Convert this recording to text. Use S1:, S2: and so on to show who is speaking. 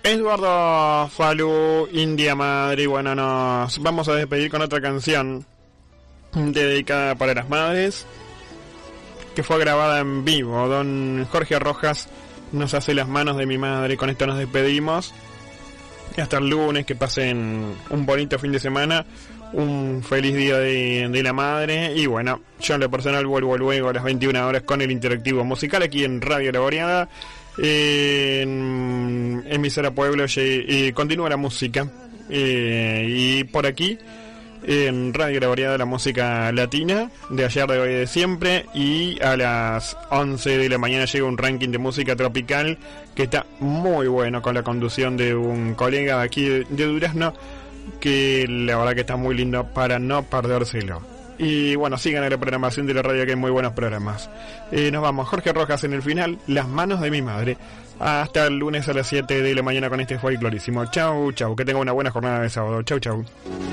S1: Eduardo Falú, India Madre. Y bueno, nos vamos a despedir con otra canción dedicada para las madres, que fue grabada en vivo. Don Jorge Rojas nos hace Las manos de mi madre. Con esto nos despedimos. Hasta el lunes, que pasen un bonito fin de semana, un feliz día de la madre. Y bueno, yo en lo personal vuelvo luego a las 21 horas con el interactivo musical aquí en Radio La Boreada, en emisora Pueblo. Continúa la música, y por aquí en Radio La Boreada, la música latina de ayer, de hoy y de siempre. Y a las 11 de la mañana llega un ranking de música tropical que está muy bueno, con la conducción de un colega de aquí de Durazno, que la verdad que está muy lindo para no perdérselo. Y bueno, sigan en la programación de la radio, que hay muy buenos programas. Nos vamos, Jorge Rojas en el final, Las manos de mi madre. Hasta el lunes a las 7 de la mañana con este folclorísimo. Chau, chau, que tenga una buena jornada de sábado. Chau, chau.